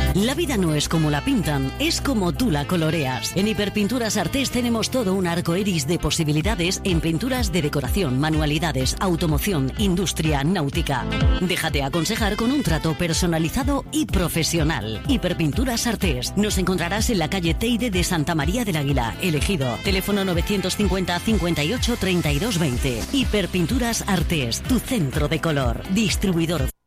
La vida no es como la pintan, es como tú la coloreas. En Hiperpinturas Artés tenemos todo un arco iris de posibilidades en pinturas de decoración, manualidades, automoción, industria, náutica. Déjate aconsejar con un trato personalizado y profesional. Hiperpinturas Artés. Nos encontrarás en la calle Teide de Santa María del Águila, Elegido. Teléfono 950 58 32 20. Hiperpinturas Artés, tu centro de color. Distribuidor.